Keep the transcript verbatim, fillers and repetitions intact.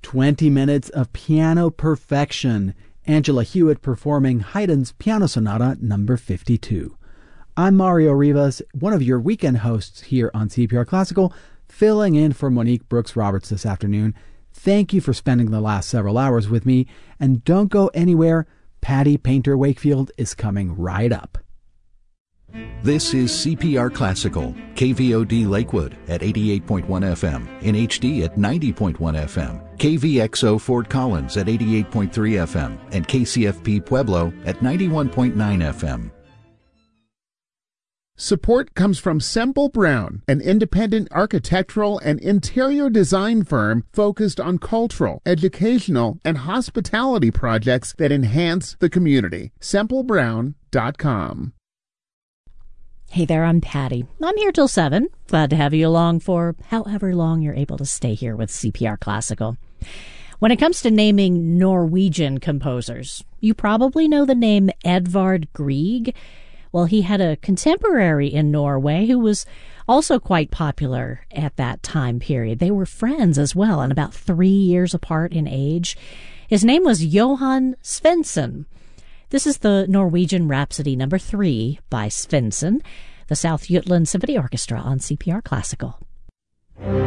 twenty minutes of piano perfection. Angela Hewitt performing Haydn's Piano Sonata number fifty-two. I'm Mario Rivas, one of your weekend hosts here on C P R Classical, filling in for Monique Brooks-Roberts this afternoon. Thank you for spending the last several hours with me, and don't go anywhere. Patty Painter Wakefield is coming right up. This is C P R Classical, K V O D Lakewood at eighty-eight point one F M, in H D at ninety point one F M, K V X O Fort Collins at eighty-eight point three F M, and K C F P Pueblo at ninety-one point nine F M. Support comes from Semple Brown, an independent architectural and interior design firm focused on cultural, educational, and hospitality projects that enhance the community. semple brown dot com. Hey there, I'm Patty. I'm here till seven. Glad to have you along for however long you're able to stay here with C P R Classical. When it comes to naming Norwegian composers, you probably know the name Edvard Grieg. Well, he had a contemporary in Norway who was also quite popular at that time period. They were friends as well, and about three years apart in age. His name was Johan Svensson. This is the Norwegian Rhapsody number three by Svensson, the South Jutland Symphony Orchestra on C P R Classical.